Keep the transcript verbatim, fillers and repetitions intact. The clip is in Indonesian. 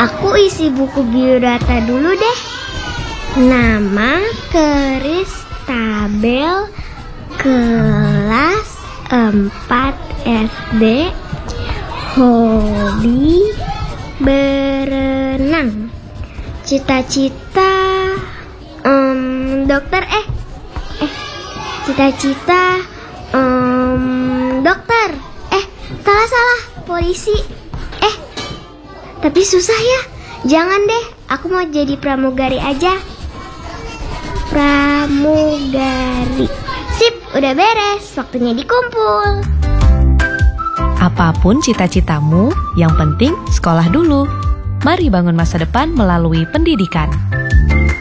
Aku isi buku biodata dulu deh. Nama Kristabel, kelas empat S D, hobi berenang, cita-cita um, dokter eh eh cita-cita um, dokter eh salah-salah polisi eh tapi susah ya. Jangan deh, aku mau jadi pramugari aja. Pramugari. Sip, udah beres, waktunya dikumpul. Apapun cita-citamu, yang penting sekolah dulu. Mari bangun masa depan melalui pendidikan.